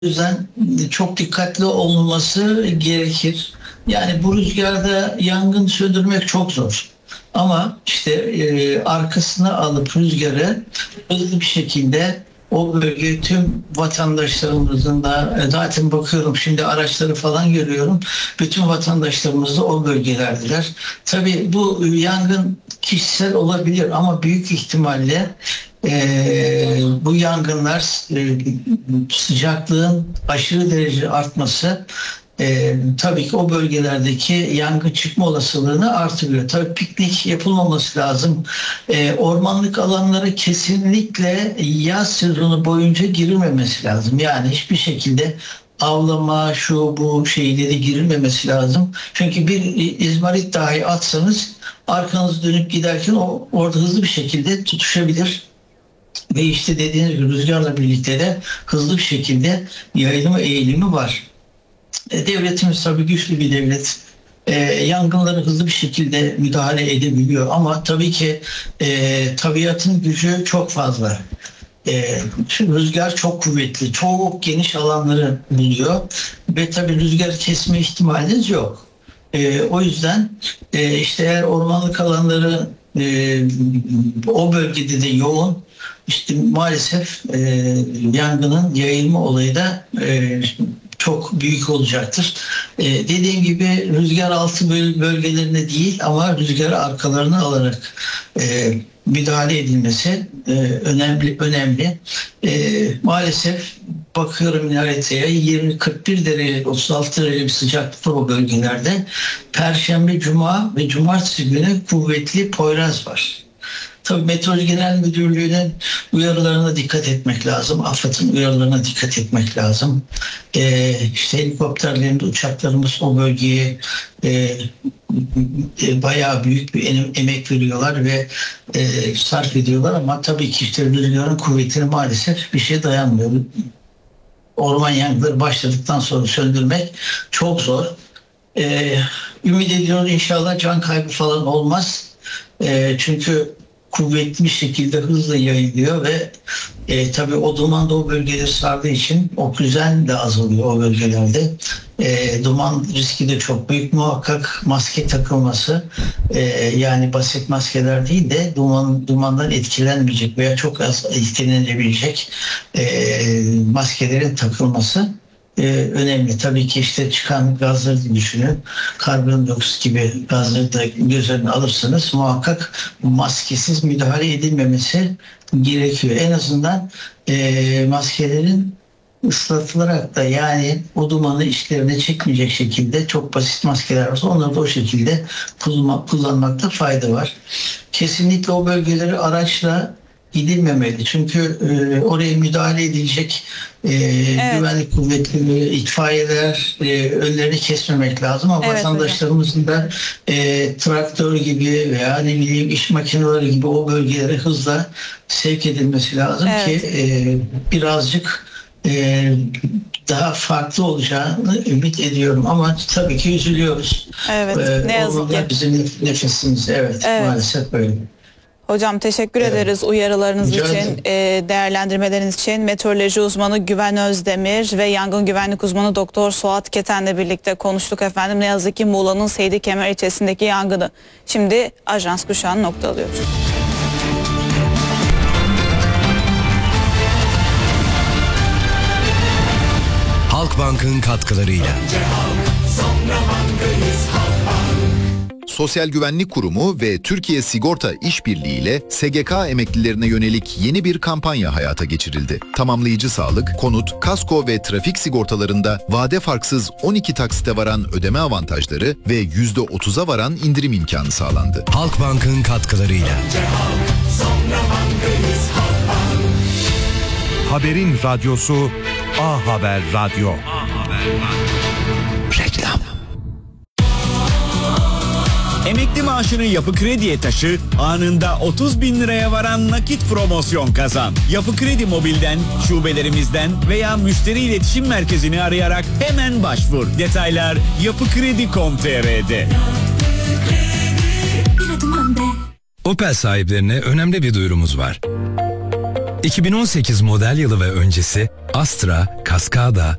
yüzden çok dikkatli olunması gerekir. Yani bu rüzgarda yangın söndürmek çok zor. Ama işte arkasına alıp rüzgarı hızlı bir şekilde o bölge tüm vatandaşlarımızın da zaten bakıyorum şimdi araçları falan görüyorum. Bütün vatandaşlarımız da o bölgelerdiler. Tabii bu yangın kişisel olabilir ama büyük ihtimalle bu yangınlar sıcaklığın aşırı derece artması tabii ki o bölgelerdeki yangın çıkma olasılığını artırıyor. Tabii piknik yapılmaması lazım. Ormanlık alanlara kesinlikle yaz sezonu boyunca girilmemesi lazım. Yani hiçbir şekilde avlama, şu bu şeyleri girilmemesi lazım. Çünkü bir izmarit dahi atsanız arkanızı dönüp giderken o orada hızlı bir şekilde tutuşabilir. Ve işte dediğiniz gibi rüzgarla birlikte de hızlı bir şekilde yayılma eğilimi var. Devletimiz tabii güçlü bir devlet. Yangınlara hızlı bir şekilde müdahale edebiliyor ama tabii ki tabiatın gücü çok fazla. Şimdi rüzgar çok kuvvetli, çok geniş alanları buluyor ve tabii rüzgar kesme ihtimaliniz yok. O yüzden işte eğer ormanlık alanları o bölgede de yoğun, işte maalesef yangının yayılma olayı da çok büyük olacaktır. Dediğim gibi rüzgar altı bölgelerine değil ama rüzgarı arkalarına alarak müdahale edilmesi önemli. Maalesef bakıyorum haritaya 20-41 derece 36 derece bir sıcaklık var o bölgelerde. Perşembe, Cuma ve Cumartesi günü kuvvetli Poyraz var. Tabii Meteoroloji Genel Müdürlüğü'nün uyarılarına dikkat etmek lazım. AFAD'ın uyarılarına dikkat etmek lazım. İşte helikopterlerinde uçaklarımız o bölgeye bayağı büyük bir emek veriyorlar ve sarf ediyorlar ama tabii ki işte rüzgarın kuvvetini maalesef bir şeye dayanmıyor. Orman yangınları başladıktan sonra söndürmek çok zor. Ümit ediyoruz inşallah can kaybı falan olmaz. Çünkü kuvvetli bir şekilde hızla yayılıyor ve tabii o duman da o bölgeleri sardığı için oksijen de azalıyor o bölgelerde. Duman riski de çok büyük. Muhakkak maske takılması yani basit maskeler değil de dumandan etkilenmeyecek veya çok az etkilenebilecek maskelerin takılması önemli. Tabii ki işte çıkan gazları düşünün. Karbondioksit gibi gazları da göz önüne alırsanız muhakkak maskesiz müdahale edilmemesi gerekiyor. En azından maskelerin ıslatılarak da yani o dumanı içlerine çekmeyecek şekilde çok basit maskeler varsa onları da o şekilde kullanmakta fayda var. Kesinlikle o bölgeleri araçla gidilmemeli. Çünkü oraya müdahale edilecek Evet. güvenlik kuvvetleri, itfaiyeler önlerini kesmemek lazım ama Evet, vatandaşlarımızın da traktör gibi veya ne bileyim iş makineleri gibi o bölgelere hızla sevk edilmesi lazım Evet. ki birazcık daha farklı olacağını ümit ediyorum ama tabii ki üzülüyoruz. Evet, ne yazık ki. Bizim nefesimiz Evet. maalesef böyle. Hocam teşekkür ederiz uyarılarınız Rica için, ederim. değerlendirmeleriniz için. Meteoroloji uzmanı Güven Özdemir ve yangın güvenlik uzmanı Doktor Suat Keten'le birlikte konuştuk efendim. Ne yazık ki Muğla'nın Seydi Kemer ilçesindeki yangını. Şimdi Ajans Kuşağı'nı nokta alıyoruz. Halkbank'ın katkılarıyla. Sosyal Güvenlik Kurumu ve Türkiye Sigorta İşbirliği ile SGK emeklilerine yönelik yeni bir kampanya hayata geçirildi. Tamamlayıcı sağlık, konut, kasko ve trafik sigortalarında vade farksız 12 taksite varan ödeme avantajları ve %30'a varan indirim imkanı sağlandı. Halkbank'ın katkılarıyla. Haberin radyosu A Haber Radyo. Reklam. Emekli maaşını Yapı Kredi'ye taşı, anında 30 bin liraya varan nakit promosyon kazan. Yapı Kredi Mobil'den, şubelerimizden veya müşteri iletişim merkezini arayarak hemen başvur. Detaylar yapıkredi.com.tr'de. Opel sahiplerine önemli bir duyurumuz var. 2018 model yılı ve öncesi Astra, Cascada,